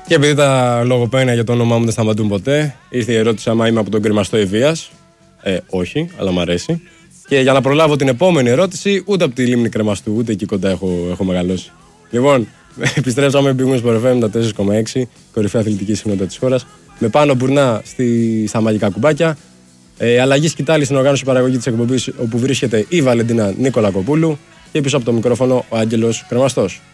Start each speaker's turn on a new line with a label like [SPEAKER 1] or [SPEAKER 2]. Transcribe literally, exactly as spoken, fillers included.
[SPEAKER 1] Και επειδή τα λογοπαίγνια για το όνομά μου δεν σταματούν ποτέ, ήρθε η ερώτηση άμα είμαι από τον κρεμαστό Ευβοίας. Ε, όχι, αλλά μ' αρέσει. Και για να προλάβω την επόμενη ερώτηση, ούτε από τη λίμνη Κρεμαστού, ούτε εκεί κοντά έχω, έχω μεγαλώσει. Λοιπόν, επιστρέψαμε Big Wings Sport εφ εμ τέσσερα κόμμα έξι, κορυφαία αθλητική συχνότητα της χώρας. Με Πάνο Μπουρνά στη, στα μαγικά κουμπάκια. Ε, αλλαγή σκητάλη στην οργάνωση παραγωγή της εκπομπής, όπου βρίσκεται η Βαλεντίνα Νικολακοπούλου. Και πίσω από το μικρόφωνο ο Άγγελος Κρεμαστός.